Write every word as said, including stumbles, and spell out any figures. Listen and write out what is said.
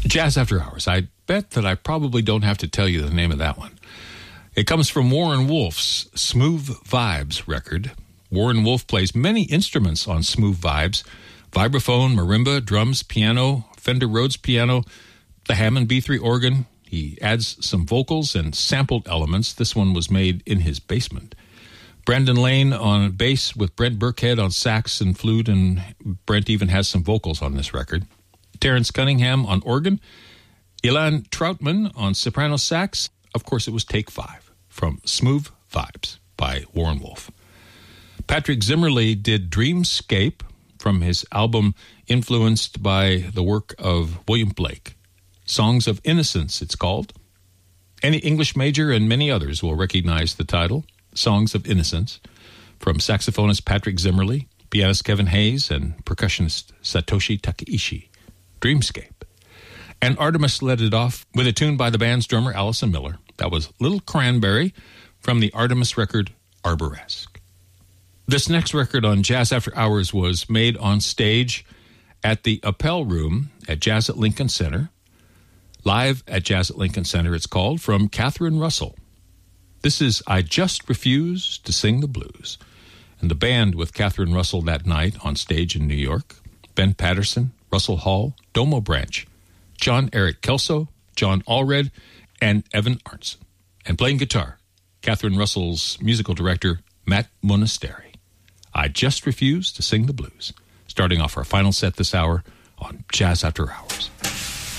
Jazz After Hours. I bet that I probably don't have to tell you the name of that one. It comes from Warren Wolf's Smooth Vibes record. Warren Wolf plays many instruments on Smooth Vibes: vibraphone, marimba, drums, piano, Fender Rhodes piano, the Hammond B three organ. He adds some vocals and sampled elements. This one was made in his basement. Brandon Lane on bass with Brent Burkhead on sax and flute, and Brent even has some vocals on this record. Terrence Cunningham on organ. Ilan Troutman on soprano sax. Of course, it was take five from Smooth Vibes by Warren Wolf. Patrick Zimmerly did Dreamscape from his album influenced by the work of William Blake. Songs of Innocence, it's called. Any English major and many others will recognize the title, Songs of Innocence, from saxophonist Patrick Zimmerly, pianist Kevin Hayes, and percussionist Satoshi Takeishi. Dreamscape. And Artemis led it off with a tune by the band's drummer Allison Miller. That was Little Cranberry from the Artemis record Arboresque. This next record on Jazz After Hours was made on stage at the Appel Room at Jazz at Lincoln Center. Live at Jazz at Lincoln Center, it's called, from Catherine Russell. This is I Just Refuse to Sing the Blues. And the band with Catherine Russell that night on stage in New York: Ben Patterson, Russell Hall, Domo Branch, John Eric Kelso, John Allred, and Evan Arnson. And playing guitar, Catherine Russell's musical director, Matt Monasteri. I Just Refuse to Sing the Blues. Starting off our final set this hour on Jazz After Hours.